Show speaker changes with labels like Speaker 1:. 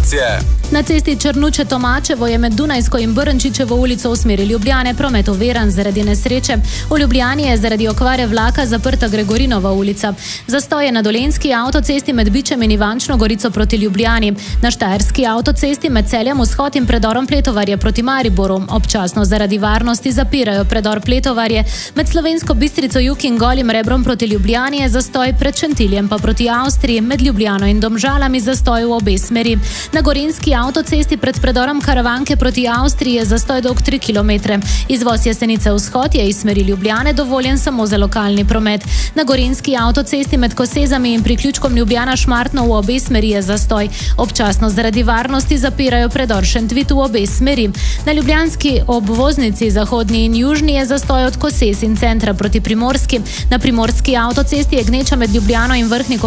Speaker 1: informacije.
Speaker 2: Na cesti Črnuče-Tomačevo je med Dunajsko in Brnčičevo ulico v smeri Ljubljane promet oviran zaradi nesreče. V Ljubljani je zaradi okvare vlaka zaprta Gregorinova ulica. Zastoj je na Dolenjski avtocesti med Bičem in Ivančno Gorico proti Ljubljani. Na Štajerski avtocesti med Celjem Vzhod in predorom Pletovarje proti Mariboru. Občasno zaradi varnosti zapirajo predor Pletovarje. Med Slovensko Bistrico jug in Golim Rebrom proti Ljubljani je zastoj, pred Šentiljem pa proti Avstriji, med Ljubljano in Domžalami zastoj v obe smeri. Na Gorenjski avtocesti pred predorom Karavanke proti Avstriji je zastoj dolg 3 km. Izvoz Jesenice Vzhod je iz smeri Ljubljane dovoljen samo za lokalni promet. Na Gorenjski avtocesti med Kosezami in priključkom Ljubljana-Šmartno v obe smeri je zastoj. Občasno zaradi varnosti zapirajo predor Šentvit v obe smeri. Na ljubljanski obvoznici zahodni in južni je zastoj od Kosez in centra proti Primorski. Na primorski avtocesti je gneča med Ljubljano in Vrhnikom